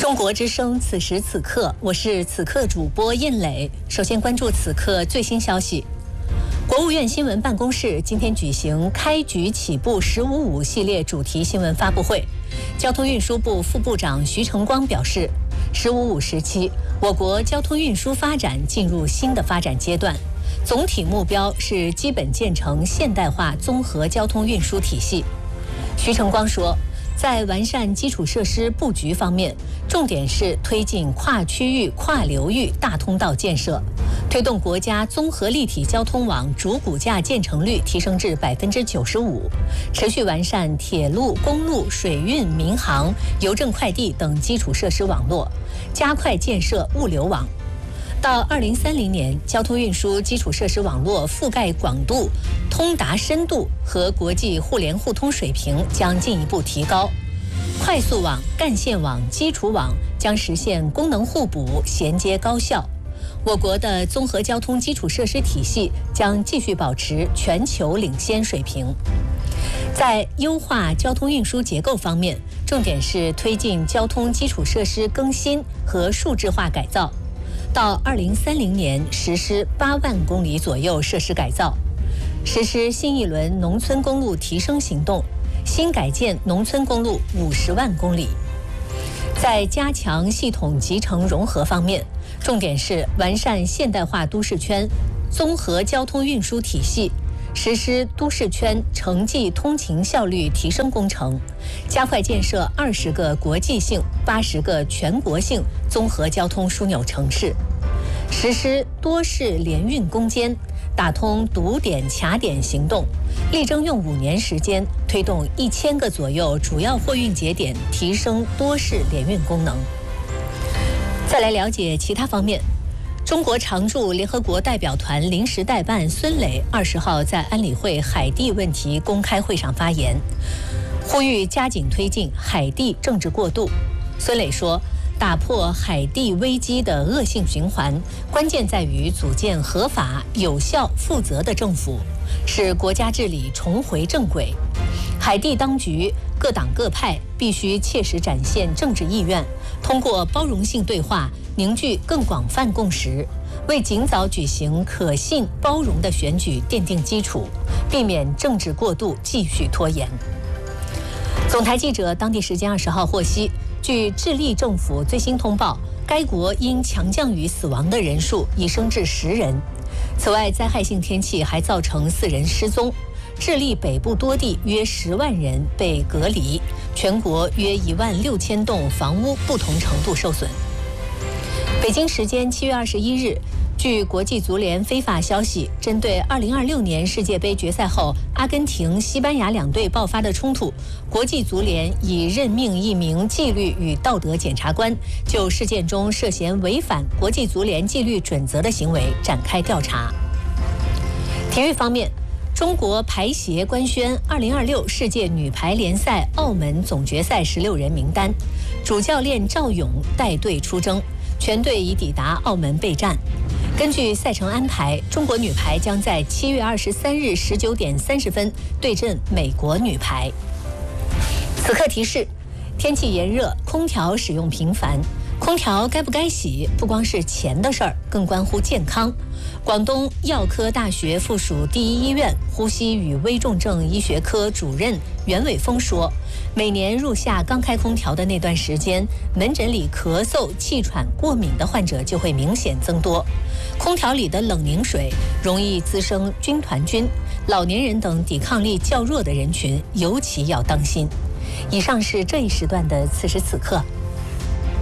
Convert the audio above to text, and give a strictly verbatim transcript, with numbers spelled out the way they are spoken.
中国之声，此时此刻，我是此刻主播印磊。首先关注此刻最新消息。国务院新闻办公室今天举行开局起步十五五系列主题新闻发布会。交通运输部副部长徐成光表示，十五五时期，我国交通运输发展进入新的发展阶段，总体目标是基本建成现代化综合交通运输体系。徐成光说，在完善基础设施布局方面，重点是推进跨区域、跨流域大通道建设，推动国家综合立体交通网主骨架建成率提升至百分之九十五，持续完善铁路、公路、水运、民航、邮政快递等基础设施网络，加快建设物流网。到二零三零年，交通运输基础设施网络覆盖广度、通达深度和国际互联互通水平将进一步提高，快速网、干线网、基础网将实现功能互补、衔接高效。我国的综合交通基础设施体系将继续保持全球领先水平。在优化交通运输结构方面，重点是推进交通基础设施更新和数字化改造。到二零三零年实施八万公里左右设施改造，实施新一轮农村公路提升行动，新改建农村公路五十万公里。在加强系统集成融合方面，重点是完善现代化都市圈综合交通运输体系，实施都市圈城际通勤效率提升工程，加快建设二十个国际性、八十个全国性综合交通枢纽城市，实施多市联运攻坚，打通堵点卡点行动，力争用五年时间推动一千个左右主要货运节点提升多市联运功能。再来了解其他方面。中国常驻联合国代表团临时代办孙磊二十号在安理会海地问题公开会上发言，呼吁加紧推进海地政治过渡。孙磊说，打破海地危机的恶性循环，关键在于组建合法、有效、负责的政府，使国家治理重回正轨。海地当局各党各派必须切实展现政治意愿，通过包容性对话凝聚更广泛共识，为尽早举行可信包容的选举奠定基础，避免政治过渡继续拖延。总台记者当地时间二十号获悉，据智利政府最新通报，该国因强降雨死亡的人数已升至十人。此外，灾害性天气还造成四人失踪。智利北部多地约十万人被隔离，全国约一万六千栋房屋不同程度受损。北京时间七月二十一日，据国际足联非法消息，针对二零二六年世界杯决赛后阿根廷、西班牙两队爆发的冲突，国际足联已任命一名纪律与道德检察官，就事件中涉嫌违反国际足联纪律准则的行为展开调查。体育方面，中国排协官宣二零二六世界女排联赛澳门总决赛十六人名单，主教练赵勇带队出征，全队已抵达澳门备战。根据赛程安排，中国女排将在七月二十三日十九点三十分对阵美国女排。此刻提示：天气炎热，空调使用频繁。空调该不该洗，不光是钱的事儿，更关乎健康。广东药科大学附属第一医院呼吸与危重症医学科主任袁伟峰说，每年入夏刚开空调的那段时间，门诊里咳嗽、气喘、过敏的患者就会明显增多。空调里的冷凝水容易滋生军团菌，老年人等抵抗力较弱的人群尤其要当心。以上是这一时段的此时此刻。